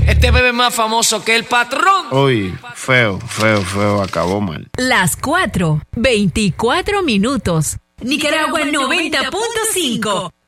Este bebé es más famoso que el patrón. Uy, feo, acabó mal. Las 4:24. Nicaragua 90.5.